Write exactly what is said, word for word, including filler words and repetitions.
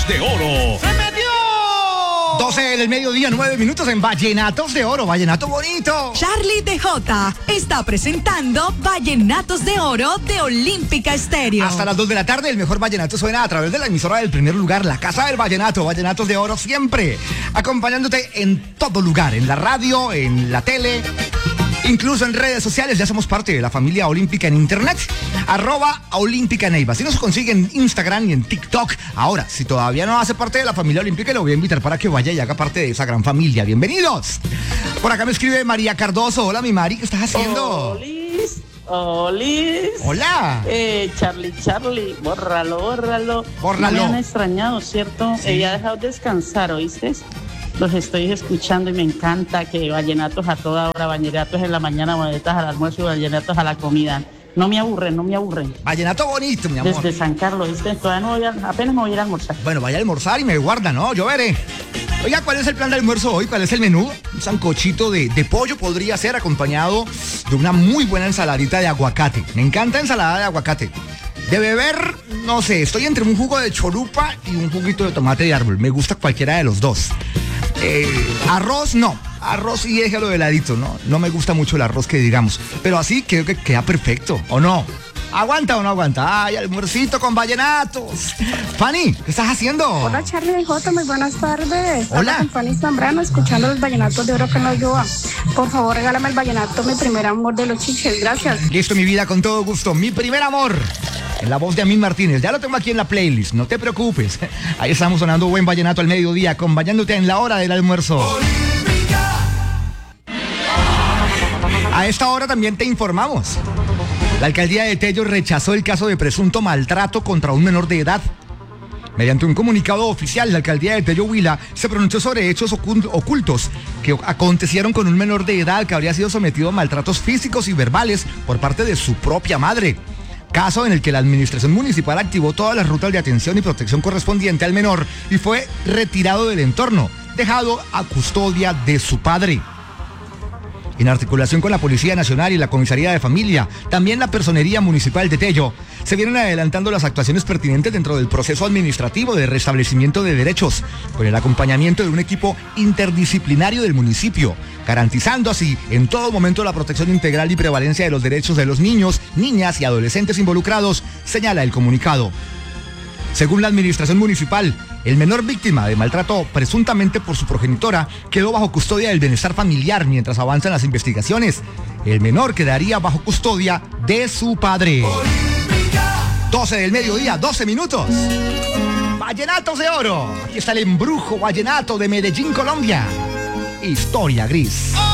Vallenatos de Oro. ¡Se metió! doce del mediodía, nueve minutos en Vallenatos de Oro, Vallenato Bonito. Charlie D J está presentando Vallenatos de Oro de Olímpica Estéreo. Hasta las dos de la tarde, el mejor vallenato suena a través de la emisora del primer lugar, la Casa del Vallenato, Vallenatos de Oro siempre, acompañándote en todo lugar, en la radio, en la tele, incluso en redes sociales. Ya somos parte de la familia olímpica en internet, arroba olímpica Neiva. Si nos consiguen en Instagram y en TikTok. Ahora, si todavía no hace parte de la familia olímpica, le voy a invitar para que vaya y haga parte de esa gran familia. Bienvenidos. Por acá me escribe María Cardoso. Hola, mi Mari, ¿qué estás haciendo? Olis, Olis. Hola. Eh, Charlie, Charlie, bórralo, bórralo. Bórralo. No me han extrañado, ¿cierto? Sí. He dejado descansar, ¿oíste? Los estoy escuchando y me encanta que vallenatos a toda hora, vallenatos en la mañana, vallenatos al almuerzo y vallenatos a la comida. No me aburren, no me aburren. Vallenato bonito, mi amor. Desde San Carlos, ¿viste? Todavía no voy a, apenas me voy a ir a almorzar. Bueno, vaya a almorzar y me guarda, ¿no? Yo veré. Oiga, ¿cuál es el plan de almuerzo hoy? ¿Cuál es el menú? Un sancochito de, de pollo podría ser acompañado de una muy buena ensaladita de aguacate. Me encanta ensalada de aguacate. De beber, no sé, estoy entre un jugo de chorupa y un juguito de tomate de árbol. Me gusta cualquiera de los dos. Eh, arroz, no. Arroz y déjalo de ladito, ¿no? No me gusta mucho el arroz que digamos. Pero así creo que queda perfecto, ¿o no? ¿Aguanta o no aguanta? ¡Ay, almuercito con vallenatos! Fanny, ¿qué estás haciendo? Hola, Charlie D J, muy buenas tardes. Hola. Habla con Fanny Zambrano, escuchando los vallenatos de Oro que nos ayuda. Por favor, regálame el vallenato Mi Primer Amor de los Chiches, gracias. Listo, mi vida, con todo gusto. Mi primer amor. En la voz de Amin Martínez. Ya lo tengo aquí en la playlist, no te preocupes. Ahí estamos sonando buen vallenato al mediodía, acompañándote en la hora del almuerzo. A esta hora también te informamos. La alcaldía de Tello rechazó el caso de presunto maltrato contra un menor de edad. Mediante un comunicado oficial, la alcaldía de Tello Huila se pronunció sobre hechos ocultos que acontecieron con un menor de edad que habría sido sometido a maltratos físicos y verbales por parte de su propia madre. Caso en el que la administración municipal activó todas las rutas de atención y protección correspondiente al menor y fue retirado del entorno, dejado a custodia de su padre. En articulación con la Policía Nacional y la Comisaría de Familia, también la Personería Municipal de Tello, se vienen adelantando las actuaciones pertinentes dentro del proceso administrativo de restablecimiento de derechos, con el acompañamiento de un equipo interdisciplinario del municipio, garantizando así en todo momento la protección integral y prevalencia de los derechos de los niños, niñas y adolescentes involucrados, señala el comunicado. Según la administración municipal, el menor víctima de maltrato presuntamente por su progenitora quedó bajo custodia del bienestar familiar mientras avanzan las investigaciones. El menor quedaría bajo custodia de su padre. doce del mediodía, doce minutos. Vallenatos de Oro. Aquí está el embrujo vallenato de Medellín, Colombia. Historia gris.